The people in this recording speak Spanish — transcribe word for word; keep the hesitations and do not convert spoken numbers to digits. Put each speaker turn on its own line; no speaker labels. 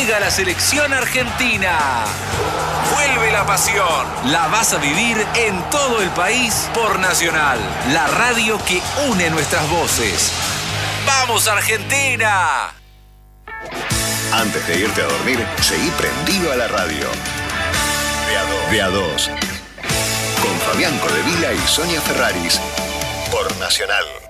Llega la selección argentina. Vuelve la pasión. La vas a vivir en todo el país por Nacional, la radio que une nuestras voces. ¡Vamos, Argentina!
Antes de irte a dormir, seguí prendido a la radio. De a dos. De a dos. Con Fabián Codevila y Sonia Ferraris. Por Nacional.